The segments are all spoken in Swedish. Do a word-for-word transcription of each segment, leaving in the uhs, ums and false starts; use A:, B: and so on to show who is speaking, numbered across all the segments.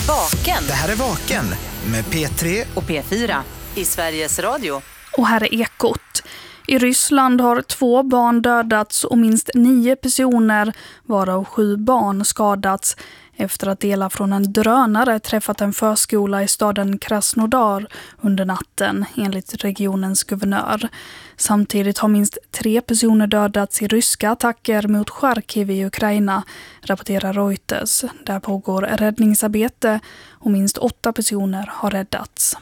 A: Vaken.
B: Det här är Vaken med P tre
A: och P fyra i Sveriges Radio.
C: Och här är Ekot. I Ryssland har två barn dödats och minst nio personer, varav sju barn, skadats efter att delar från en drönare träffat en förskola i staden Krasnodar under natten, enligt regionens guvernör. Samtidigt har minst tre personer dödats i ryska attacker mot Charkiv i Ukraina, rapporterar Reuters. Där pågår räddningsarbete och minst åtta personer har räddats.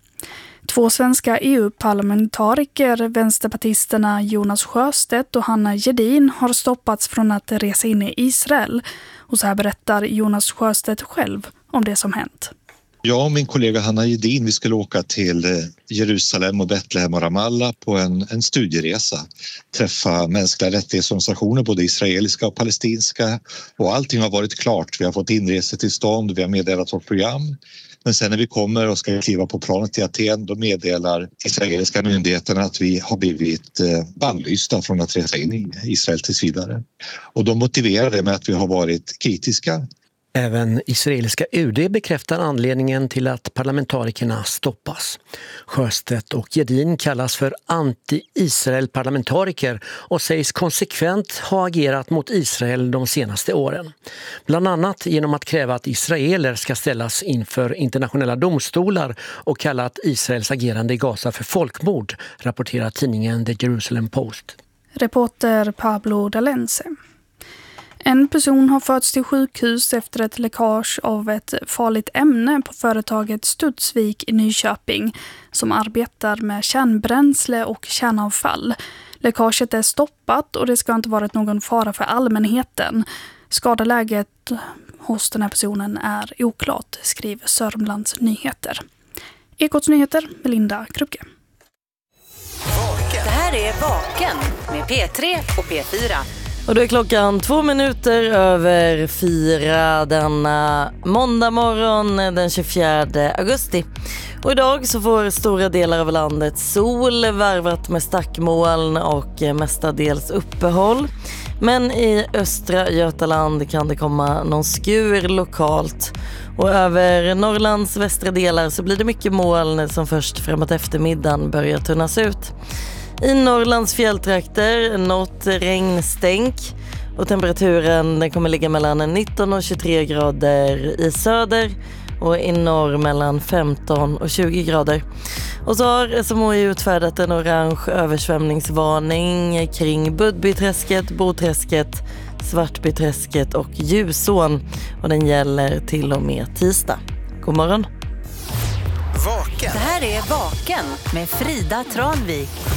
C: Två svenska E U-parlamentariker, vänsterpartisterna Jonas Sjöstedt och Hanna Gedin, har stoppats från att resa in i Israel. Och så här berättar Jonas Sjöstedt själv om det som hänt.
D: Jag och min kollega Hanna Gedin, vi skulle åka till Jerusalem och Betlehem och Ramallah på en, en studieresa. Träffa mänskliga rättighetsorganisationer, både israeliska och palestinska. Och allting har varit klart. Vi har fått inresetillstånd, vi har meddelat vårt program. Men sen när vi kommer och ska kliva på planet till Aten, då meddelar israeliska myndigheterna att vi har blivit bannlysta från att resa in i Israel tills vidare. Och de motiverar det med att vi har varit kritiska.
E: Även israeliska U D bekräftar anledningen till att parlamentarikerna stoppas. Sjöstedt och Gedin kallas för anti-Israel-parlamentariker och sägs konsekvent ha agerat mot Israel de senaste åren. Bland annat genom att kräva att israeler ska ställas inför internationella domstolar och kalla att Israels agerande i Gaza för folkmord, rapporterar tidningen The Jerusalem Post.
C: Reporter Pablo Dalense. En person har förts till sjukhus efter ett läckage av ett farligt ämne på företaget Studsvik i Nyköping som arbetar med kärnbränsle och kärnavfall. Läckaget är stoppat och det ska inte varit någon fara för allmänheten. Skadeläget hos den här personen är oklart, skriver Sörmlands Nyheter. Ekots Nyheter, Melinda Krupke.
A: Det här är Vaken med P tre och P fyra.
F: Och då är klockan två minuter över fyra denna måndag morgon den tjugofjärde augusti. Och idag så får stora delar av landet sol varvat med stackmoln och mestadels uppehåll. Men i östra Götaland kan det komma någon skur lokalt. Och över Norrlands västra delar så blir det mycket moln som först framåt eftermiddagen börjar tunnas ut. I Norrlands fjälltrakter något regnstänk och temperaturen den kommer ligga mellan nitton och tjugotre grader i söder och i norr mellan femton och tjugo grader. Och så har S M H I utfärdat en orange översvämningsvarning kring Budbyträsket, Boträsket, Svartbyträsket och Ljusån och den gäller till och med tisdag. God morgon!
B: Vaken.
A: Det här är Vaken med Frida Tranvik.